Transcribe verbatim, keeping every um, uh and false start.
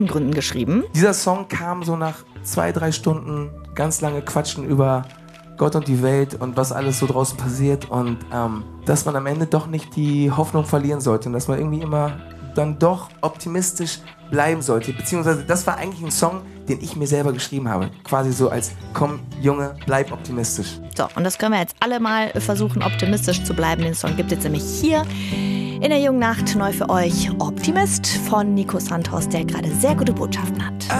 Gründen geschrieben. Dieser Song kam so nach zwei, drei Stunden ganz lange Quatschen über Gott und die Welt und was alles so draußen passiert und ähm, dass man am Ende doch nicht die Hoffnung verlieren sollte und dass man irgendwie immer dann doch optimistisch bleiben sollte. Beziehungsweise das war eigentlich ein Song, den ich mir selber geschrieben habe. Quasi so als, komm Junge, bleib optimistisch. So, und das können wir jetzt alle mal versuchen, optimistisch zu bleiben. Den Song gibt es nämlich hier in der Jungen Nacht neu für euch. Optimist von Nico Santos, der gerade sehr gute Botschaften hat.